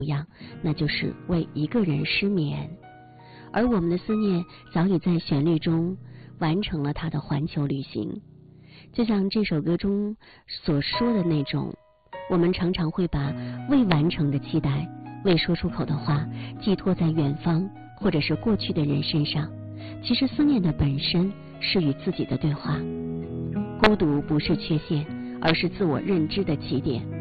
样，那就是为一个人失眠。而我们的思念早已在旋律中完成了它的环球旅行。就像这首歌中所说的那种，我们常常会把未完成的期待、未说出口的话寄托在远方或者是过去的人身上。其实思念的本身是与自己的对话。孤独不是缺陷，而是自我认知的起点。